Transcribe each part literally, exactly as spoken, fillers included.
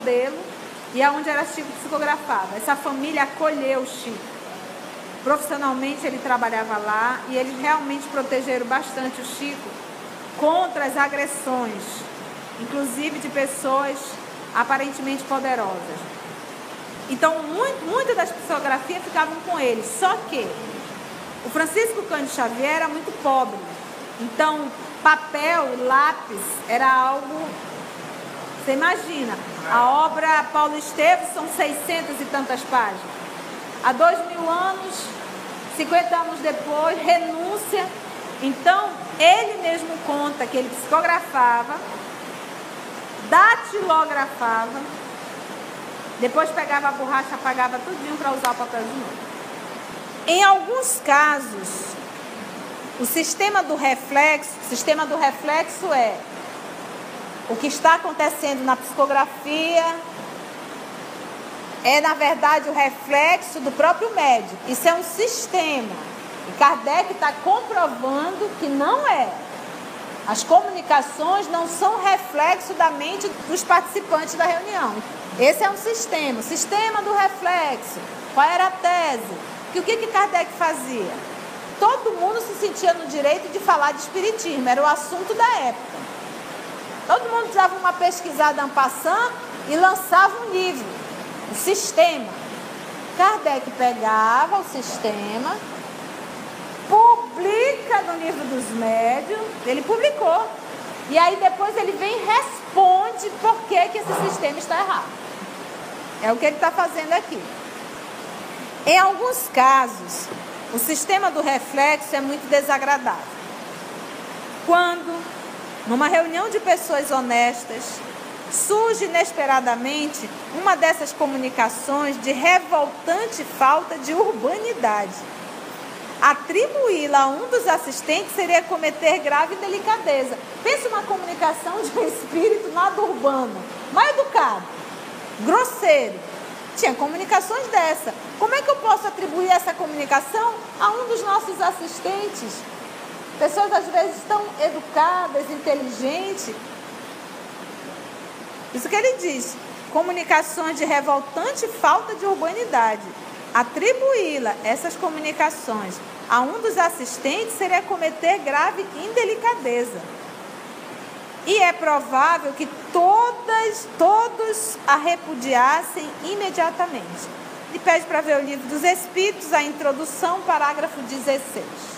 modelo e aonde era Chico psicografava. Essa família acolheu o Chico. Profissionalmente ele trabalhava lá e eles realmente protegeram bastante o Chico contra as agressões, inclusive de pessoas aparentemente poderosas. Então, muito, muitas das psicografias ficavam com ele. Só que o Francisco Cândido Xavier era muito pobre. Então, papel e lápis era algo... Você imagina, a obra Paulo Esteves são seiscentas e tantas páginas. Há dois mil anos, cinquenta anos depois, renúncia. Então, ele mesmo conta que ele psicografava, datilografava, depois pegava a borracha, apagava tudinho para usar o papel de novo. Em alguns casos, o sistema do reflexo, o sistema do reflexo é o que está acontecendo na psicografia, é na verdade o reflexo do próprio médium. Isso é um sistema. E Kardec está comprovando que não é. As comunicações não são reflexo da mente dos participantes da reunião. Esse é um sistema, o sistema do reflexo. Qual era a tese? Que o que, que Kardec fazia? Todo mundo se sentia no direito de falar de espiritismo, era o assunto da época. Todo mundo dava uma pesquisada en passant e lançava um livro, o sistema. Kardec pegava o sistema, publica no livro dos médiuns, ele publicou. E aí depois ele vem e responde por que, que esse sistema está errado. É o que ele está fazendo aqui. Em alguns casos, o sistema do reflexo é muito desagradável. Quando, numa reunião de pessoas honestas, surge inesperadamente uma dessas comunicações de revoltante falta de urbanidade. Atribuí-la a um dos assistentes seria cometer grave delicadeza. Pense uma comunicação de um espírito nada urbano, mal educado, grosseiro. Tinha comunicações dessa. Como é que eu posso atribuir essa comunicação a um dos nossos assistentes? Pessoas às vezes tão educadas, inteligentes. Isso que ele diz. Comunicações de revoltante falta de urbanidade. Atribuí-la, essas comunicações, a um dos assistentes seria cometer grave indelicadeza. E é provável que todas, todos a repudiassem imediatamente. Ele pede para ver o livro dos Espíritos, a introdução, parágrafo dezesseis.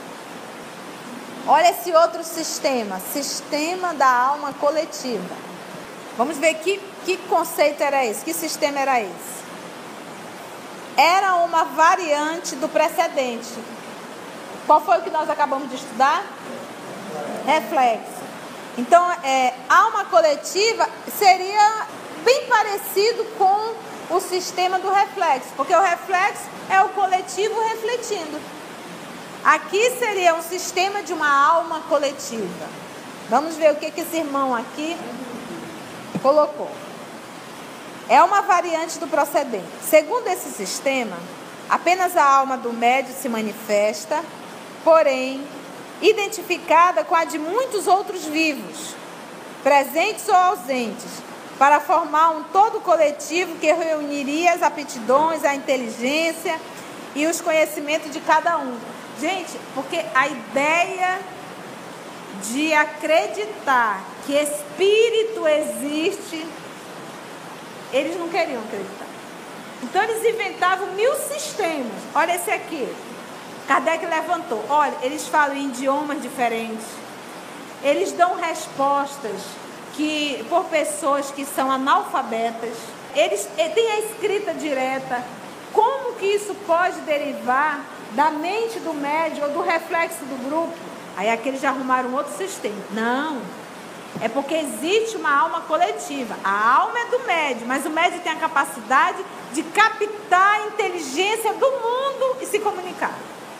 Olha esse outro sistema, sistema da alma coletiva. Vamos ver que, que conceito era esse, que sistema era esse. Era uma variante do precedente. Qual foi o que nós acabamos de estudar? Reflexo. Então, é, alma coletiva seria bem parecido com o sistema do reflexo, porque o reflexo é o coletivo refletindo. Aqui seria um sistema de uma alma coletiva. Vamos ver o que, que esse irmão aqui colocou. É uma variante do procedente. Segundo esse sistema, apenas a alma do médium se manifesta, porém, identificada com a de muitos outros vivos, presentes ou ausentes, para formar um todo coletivo que reuniria as aptidões, a inteligência e os conhecimentos de cada um. Gente, porque a ideia de acreditar que espírito existe, eles não queriam acreditar. Então eles inventavam mil sistemas. Olha esse aqui. Kardec levantou. Olha, eles falam em idiomas diferentes. Eles dão respostas que, por pessoas que são analfabetas. Eles têm a escrita direta. Como que isso pode derivar da mente do médium ou do reflexo do grupo? Aí aqui eles já arrumaram outro sistema. Não. É porque existe uma alma coletiva. A alma é do médium, mas o médium tem a capacidade de captar a inteligência do mundo e se comunicar.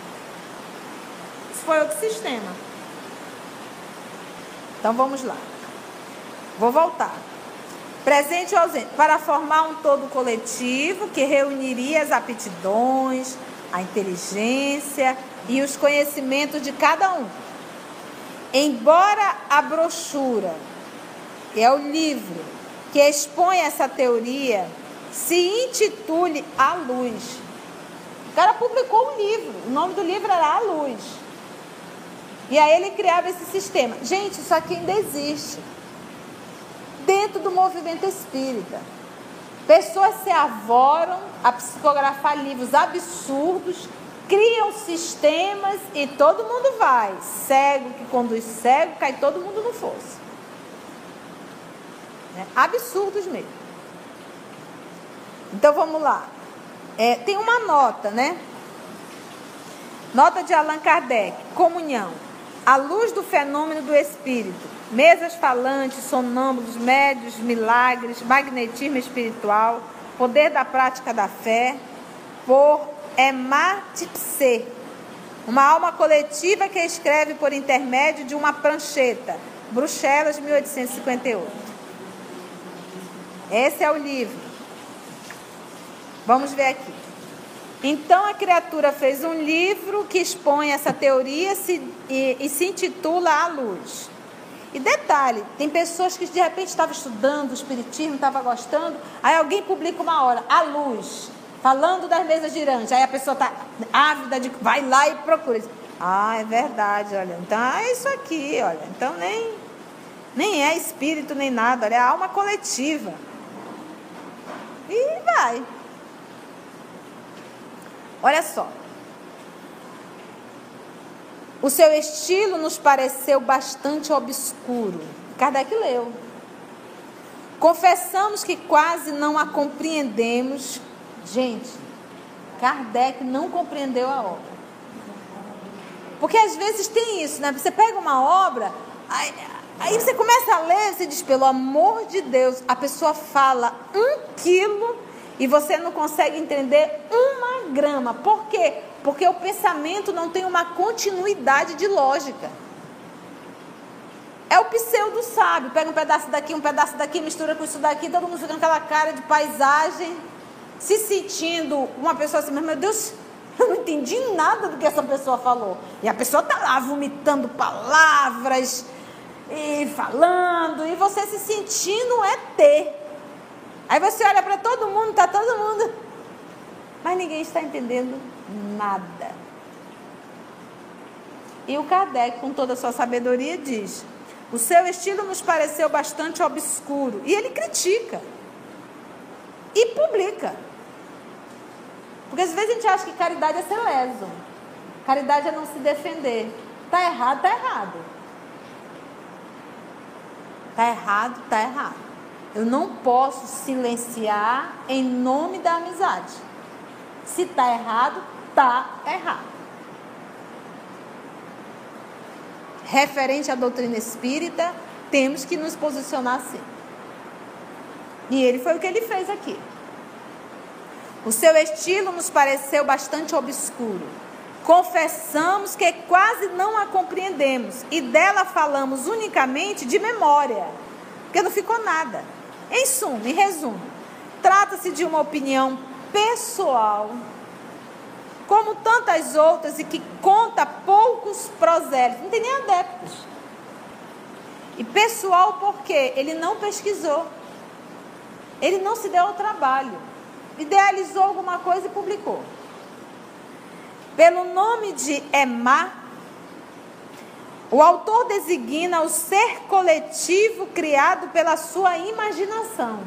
Isso foi outro sistema. Então vamos lá. Vou voltar. Presente ou ausente, para formar um todo coletivo que reuniria as aptidões, a inteligência e os conhecimentos de cada um. Embora a brochura, que é o livro, que expõe essa teoria se intitule A Luz. O cara publicou um livro, o nome do livro era A Luz. E aí ele criava esse sistema. Gente, isso aqui ainda existe. Dentro do movimento espírita. Pessoas se arvoram a psicografar livros absurdos, criam sistemas e todo mundo vai. Cego que conduz cego, cai todo mundo no fosso. É, absurdos mesmo. Então vamos lá. É, tem uma nota, né? Nota de Allan Kardec. Comunhão. A luz do fenômeno do espírito. Mesas falantes, sonâmbulos, médios, milagres, magnetismo espiritual, poder da prática da fé, por Ematipse, uma alma coletiva que escreve por intermédio de uma prancheta. Bruxelas, mil oitocentos e cinquenta e oito. Esse é o livro. Vamos ver aqui. Então a criatura fez um livro que expõe essa teoria se, e, e se intitula A Luz. E detalhe, tem pessoas que de repente estavam estudando o espiritismo, estavam gostando, aí alguém publica uma hora, A Luz, falando das mesas girantes, aí a pessoa está ávida de, vai lá e procura. Ah, é verdade, olha, então é isso aqui, olha, então nem, nem é espírito nem nada, olha, é alma coletiva. E vai. Olha só. O seu estilo nos pareceu bastante obscuro. Kardec leu. Confessamos que quase não a compreendemos. Gente, Kardec não compreendeu a obra. Porque às vezes tem isso, né? Você pega uma obra, aí, aí você começa a ler, você diz, pelo amor de Deus, a pessoa fala um quilo e você não consegue entender uma grama. Por quê? Porque o pensamento não tem uma continuidade de lógica. É o pseudo sábio. Pega um pedaço daqui, um pedaço daqui, mistura com isso daqui, todo mundo fica com aquela cara de paisagem, se sentindo uma pessoa assim, mas meu Deus, eu não entendi nada do que essa pessoa falou. E a pessoa está lá vomitando palavras, e falando, e você se sentindo é ter. Aí você olha para todo mundo, está todo mundo, mas ninguém está entendendo nada. E o Kardec, com toda a sua sabedoria, diz: o seu estilo nos pareceu bastante obscuro. E ele critica. E publica. Porque às vezes a gente acha que caridade é ser leso. Caridade é não se defender. Está errado, está errado. Está errado, está errado. Eu não posso silenciar em nome da amizade. Se está errado, está errado. Referente à doutrina espírita, temos que nos posicionar assim. E ele foi o que ele fez aqui. O seu estilo nos pareceu bastante obscuro. Confessamos que quase não a compreendemos e dela falamos unicamente de memória, porque não ficou nada. Em suma, em resumo, trata-se de uma opinião pessoal, como tantas outras, e que conta poucos prosélitos, não tem nem adeptos. E pessoal porque ele não pesquisou, ele não se deu ao trabalho, idealizou alguma coisa e publicou. Pelo nome de Emá, o autor designa o ser coletivo criado pela sua imaginação.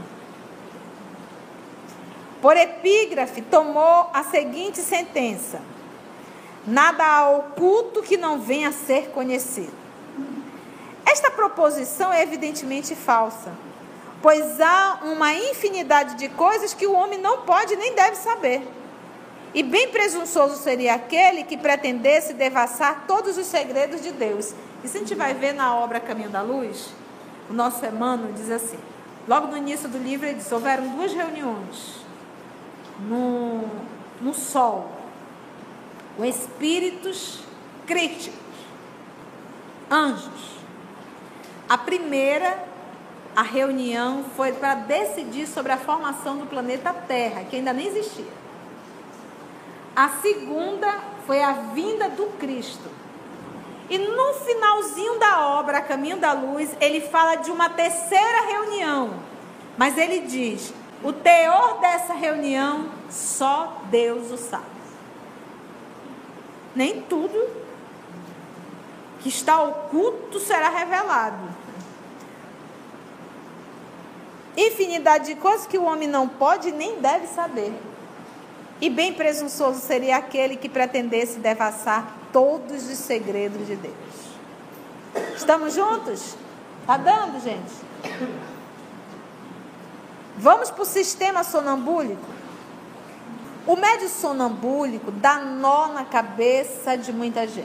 Por epígrafe, tomou a seguinte sentença: nada há oculto que não venha a ser conhecido. Esta proposição é evidentemente falsa, pois há uma infinidade de coisas que o homem não pode nem deve saber. E bem presunçoso seria aquele que pretendesse devassar todos os segredos de Deus. E se a gente vai ver na obra Caminho da Luz, o nosso Emmanuel diz assim, logo no início do livro ele diz, houveram duas reuniões no, no sol, com espíritos críticos, anjos. A primeira, a reunião foi para decidir sobre a formação do planeta Terra, que ainda nem existia. A segunda foi a vinda do Cristo. E no finalzinho da obra, Caminho da Luz, ele fala de uma terceira reunião. Mas ele diz, o teor dessa reunião, só Deus o sabe. Nem tudo que está oculto será revelado. Infinidade de coisas que o homem não pode nem deve saber. E bem presunçoso seria aquele que pretendesse devassar todos os segredos de Deus. Estamos juntos? Está dando, gente? Vamos para o sistema sonambúlico. O médio sonambúlico dá nó na cabeça de muita gente.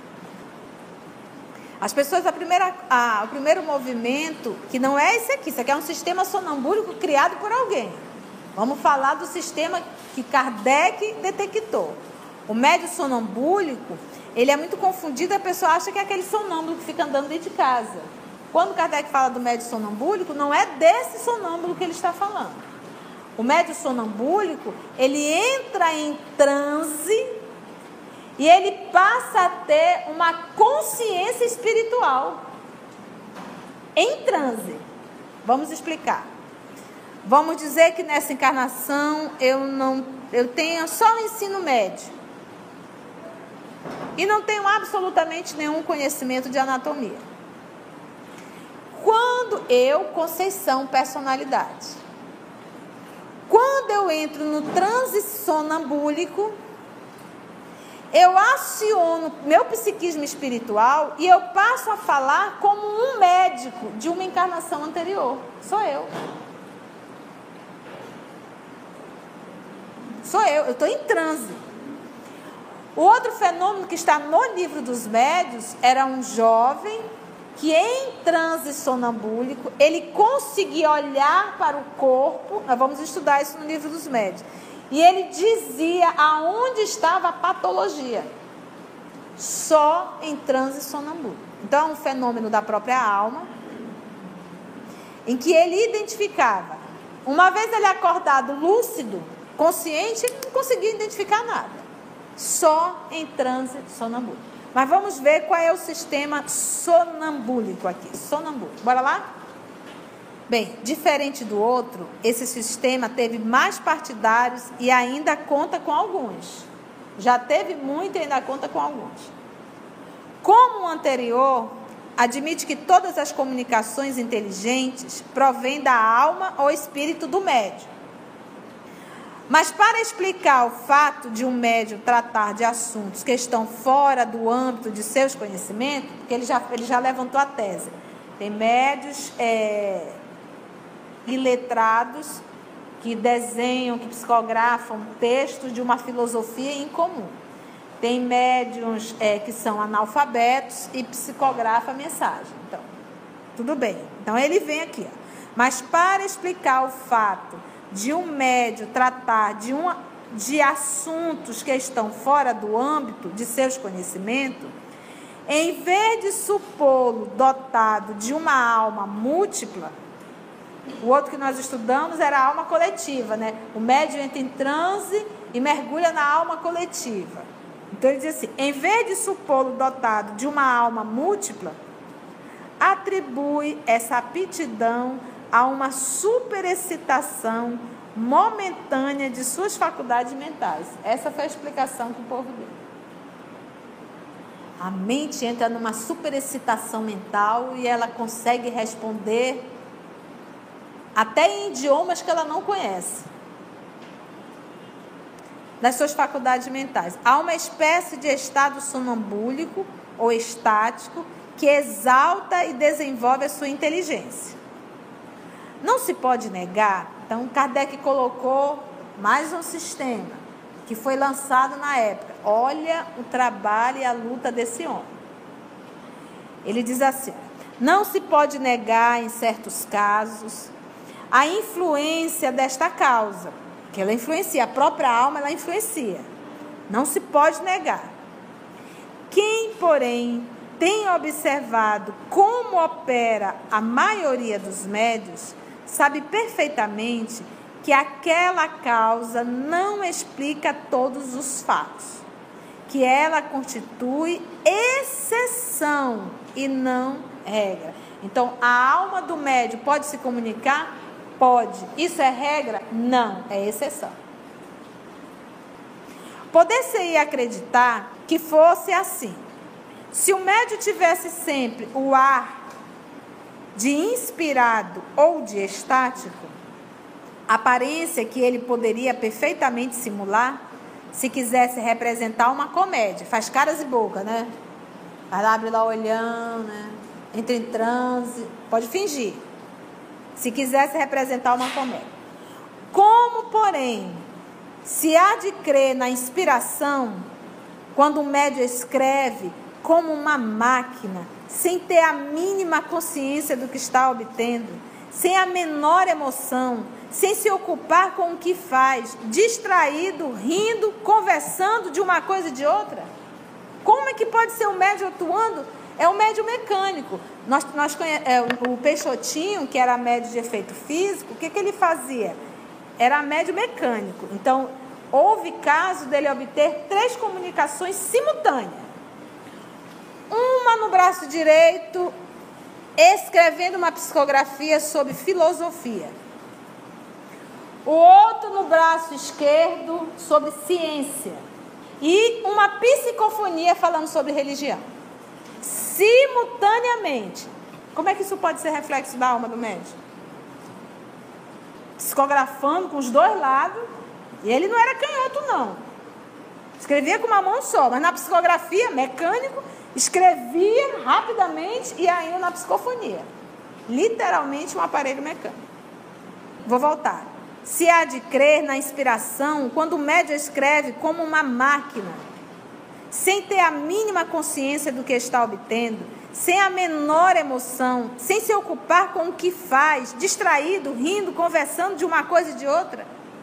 As pessoas, a primeira, a, o primeiro movimento, que não é esse aqui, isso aqui é um sistema sonambúlico criado por alguém. Vamos falar do sistema que Kardec detectou. O médio sonambúlico, ele é muito confundido, a pessoa acha que é aquele sonâmbulo que fica andando dentro de casa. Quando Kardec fala do médio sonambúlico, não é desse sonâmbulo que ele está falando. O médio sonambúlico, ele entra em transe e ele passa a ter uma consciência espiritual. Em transe. Vamos explicar. Vamos dizer que nessa encarnação eu, não, eu tenho só o ensino médio. E não tenho absolutamente nenhum conhecimento de anatomia. Quando eu, Conceição, personalidade, quando eu entro no transe sonambúlico, eu aciono meu psiquismo espiritual e eu passo a falar como um médico de uma encarnação anterior. Sou eu. Sou eu, eu estou em transe. O outro fenômeno que está no livro dos médios era um jovem que em transe sonambúlico, ele conseguia olhar para o corpo, nós vamos estudar isso no livro dos médios, e ele dizia aonde estava a patologia, só em transe sonambúlico. Então é um fenômeno da própria alma, em que ele identificava, uma vez ele acordado lúcido, consciente, ele não conseguia identificar nada, só em transe sonambúlico. Mas vamos ver qual é o sistema sonambúlico aqui. Sonambúlico. Bora lá? Bem, diferente do outro, esse sistema teve mais partidários e ainda conta com alguns. Já teve muito e ainda conta com alguns. Como o anterior, admite que todas as comunicações inteligentes provêm da alma ou espírito do médium. Mas para explicar o fato de um médium tratar de assuntos que estão fora do âmbito de seus conhecimentos, porque ele já, ele já levantou a tese, tem médios é, iletrados que desenham, que psicografam textos de uma filosofia incomum. Tem médiums é, que são analfabetos e psicografam a mensagem. Então, tudo bem. Então ele vem aqui, ó. Mas para explicar o fato de um médium tratar de, uma, de assuntos que estão fora do âmbito de seus conhecimentos, em vez de supô-lo dotado de uma alma múltipla, o outro que nós estudamos era a alma coletiva, né? O médium entra em transe e mergulha na alma coletiva. Então ele diz assim, em vez de supô-lo dotado de uma alma múltipla, atribui essa aptidão a uma superexcitação momentânea de suas faculdades mentais. Essa foi a explicação que o povo deu. A mente entra numa superexcitação mental e ela consegue responder até em idiomas que ela não conhece. Das suas faculdades mentais. Há uma espécie de estado sonambúlico ou estático que exalta e desenvolve a sua inteligência. Não se pode negar, então Kardec colocou mais um sistema que foi lançado na época. Olha o trabalho e a luta desse homem. Ele diz assim, não se pode negar em certos casos a influência desta causa, que ela influencia, a própria alma ela influencia. Não se pode negar. Quem, porém, tem observado como opera a maioria dos médios, sabe perfeitamente que aquela causa não explica todos os fatos, que ela constitui exceção e não regra. Então, a alma do médium pode se comunicar? Pode. Isso é regra? Não, é exceção. Poder-se-ia acreditar que fosse assim. Se o médium tivesse sempre o ar de inspirado ou de estático, aparência que ele poderia perfeitamente simular, se quisesse representar uma comédia, faz caras e boca, né? Vai lá, abre lá olhando, né? Entra em transe, pode fingir. Se quisesse representar uma comédia. Como, porém, se há de crer na inspiração, quando o médium escreve como uma máquina, sem ter a mínima consciência do que está obtendo, sem a menor emoção, sem se ocupar com o que faz, distraído, rindo, conversando de uma coisa e de outra? Como é que pode ser o médium atuando? É o médium mecânico. Nós, nós conhe... é, o Peixotinho, que era médium de efeito físico, o que, que ele fazia? Era médium mecânico. Então, houve caso dele obter três comunicações simultâneas. Uma no braço direito, escrevendo uma psicografia sobre filosofia. O outro no braço esquerdo, sobre ciência. E uma psicofonia falando sobre religião. Simultaneamente. Como é que isso pode ser reflexo da alma do médium? Psicografando com os dois lados. E ele não era canhoto, não. Escrevia com uma mão só. Mas na psicografia, mecânico, escrevia rapidamente e ainda na psicofonia. Literalmente um aparelho mecânico. Vou voltar. Se há de crer na inspiração, quando o médium escreve como uma máquina, sem ter a mínima consciência do que está obtendo, sem a menor emoção, sem se ocupar com o que faz, distraído, rindo, conversando de uma coisa e de outra.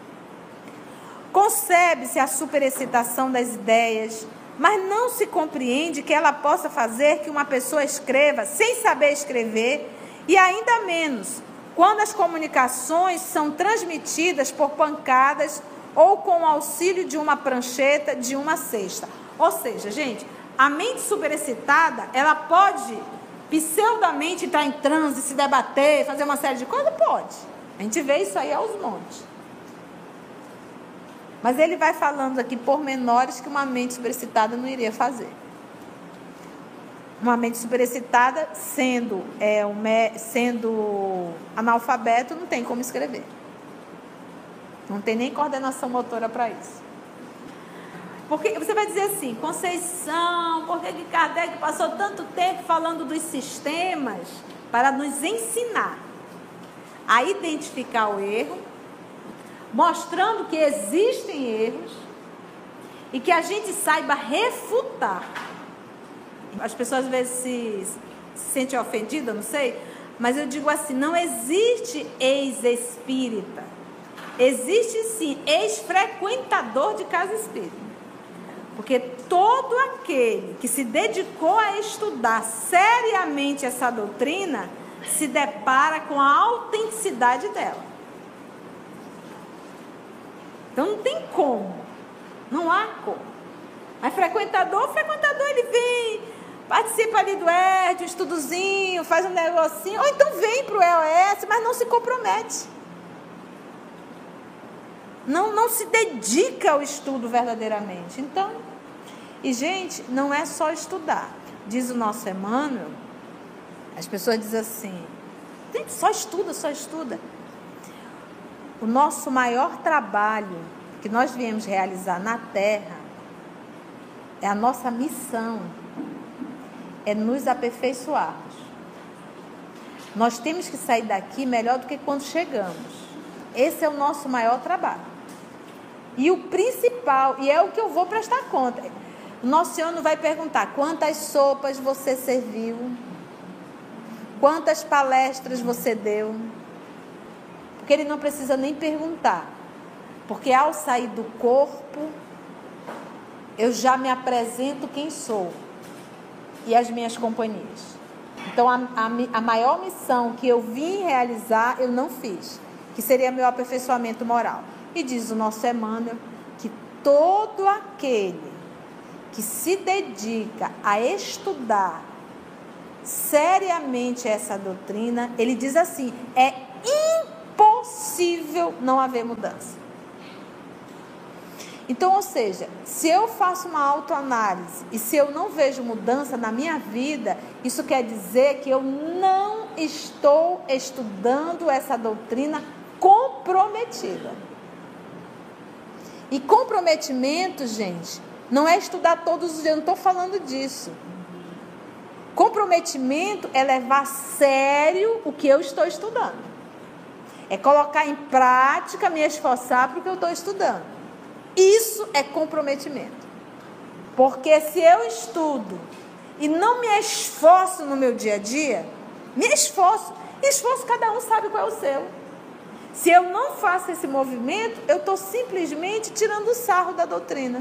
Concebe-se a superexcitação das ideias, mas não se compreende que ela possa fazer que uma pessoa escreva sem saber escrever, e ainda menos quando as comunicações são transmitidas por pancadas ou com o auxílio de uma prancheta, de uma cesta. Ou seja, gente, a mente superexcitada, ela pode pseudamente entrar em transe, se debater, fazer uma série de coisas? Pode. A gente vê isso aí aos montes. Mas ele vai falando aqui pormenores que uma mente superexcitada não iria fazer. Uma mente superexcitada, sendo, é, um, sendo analfabeto, não tem como escrever. Não tem nem coordenação motora para isso. Porque você vai dizer assim, Conceição, por que Kardec passou tanto tempo falando dos sistemas? Para nos ensinar a identificar o erro, mostrando que existem erros e que a gente saiba refutar. As pessoas às vezes se, se sentem ofendidas, não sei, mas eu digo assim, não existe ex-espírita. Existe sim ex-frequentador de casa espírita. Porque todo aquele que se dedicou a estudar seriamente essa doutrina se depara com a autenticidade dela. Então não tem como, não há como. Mas frequentador, frequentador ele vem, participa ali do E R D, um estudozinho, faz um negocinho, ou então vem para o E O S, mas não se compromete. Não, não se dedica ao estudo verdadeiramente. Então, e gente, não é só estudar. Diz o nosso Emmanuel, as pessoas dizem assim, gente, só estuda, só estuda. O nosso maior trabalho que nós viemos realizar na Terra é a nossa missão, é nos aperfeiçoarmos. Nós temos que sair daqui melhor do que quando chegamos. Esse é o nosso maior trabalho. E o principal, e é o que eu vou prestar conta, o nosso Senhor não vai perguntar quantas sopas você serviu, quantas palestras você deu, porque Ele não precisa nem perguntar, porque ao sair do corpo, eu já me apresento quem sou e as minhas companhias. Então, a, a, a maior missão que eu vim realizar, eu não fiz, que seria meu aperfeiçoamento moral. E diz o nosso Emmanuel que todo aquele que se dedica a estudar seriamente essa doutrina, ele diz assim, é impossível não haver mudança. Então, ou seja, se eu faço uma autoanálise e se eu não vejo mudança na minha vida, isso quer dizer que eu não estou estudando essa doutrina comprometida. E comprometimento, gente, não é estudar todos os dias, eu não estou falando disso. Comprometimento é levar a sério o que eu estou estudando. É colocar em prática, me esforçar para o que eu estou estudando. Isso é comprometimento. Porque se eu estudo e não me esforço no meu dia a dia, me esforço, esforço cada um sabe qual é o seu. Se eu não faço esse movimento, eu estou simplesmente tirando o sarro da doutrina.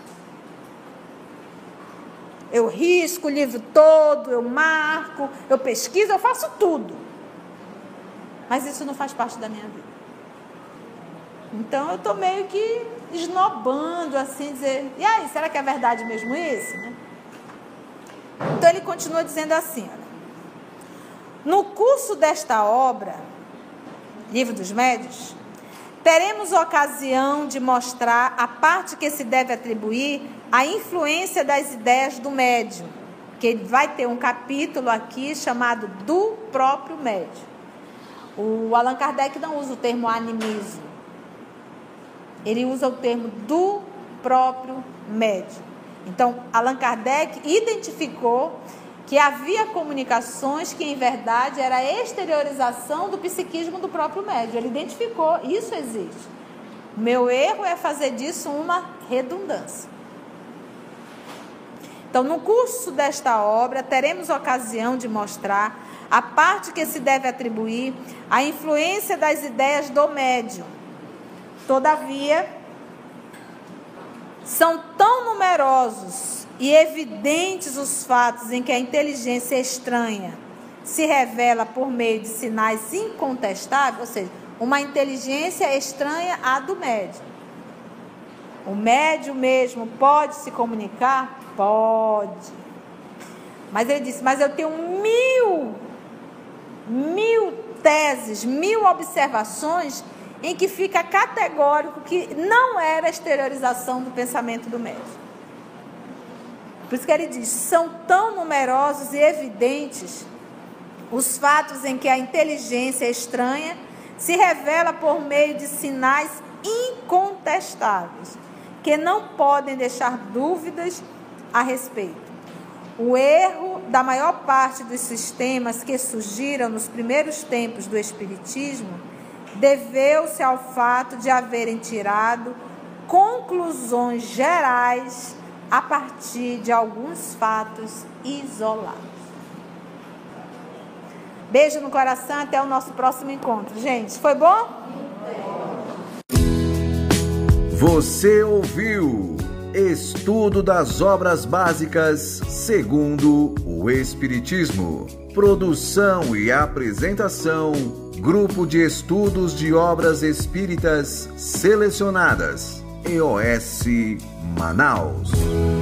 Eu risco o livro todo, eu marco, eu pesquiso, eu faço tudo. Mas isso não faz parte da minha vida. Então eu estou meio que esnobando, assim, dizer, e aí, será que é verdade mesmo isso? Né? Então ele continua dizendo assim, olha, no curso desta obra, Livro dos Médiuns, teremos ocasião de mostrar a parte que se deve atribuir à influência das ideias do médium, que vai ter um capítulo aqui chamado do próprio médium. O Allan Kardec não usa o termo animismo. Ele usa o termo do próprio médium. Então, Allan Kardec identificou que havia comunicações que, em verdade, era a exteriorização do psiquismo do próprio médium. Ele identificou, isso existe. O meu erro é fazer disso uma redundância. Então, no curso desta obra, teremos ocasião de mostrar a parte que se deve atribuir à influência das ideias do médium. Todavia, são tão numerosos e evidentes os fatos em que a inteligência estranha se revela por meio de sinais incontestáveis, ou seja, uma inteligência estranha à do médium. O médium mesmo pode se comunicar? Pode. Mas ele disse, mas eu tenho mil, mil teses, mil observações em que fica categórico que não era a exteriorização do pensamento do médium. Por isso que ele diz, são tão numerosos e evidentes os fatos em que a inteligência estranha se revela por meio de sinais incontestáveis, que não podem deixar dúvidas a respeito. O erro da maior parte dos sistemas que surgiram nos primeiros tempos do Espiritismo deveu-se ao fato de haverem tirado conclusões gerais a partir de alguns fatos isolados. Beijo no coração, até o nosso próximo encontro. Gente, foi bom? Você ouviu Estudo das Obras Básicas segundo o Espiritismo. Produção e apresentação, Grupo de Estudos de Obras Espíritas Selecionadas, E O S Manaus.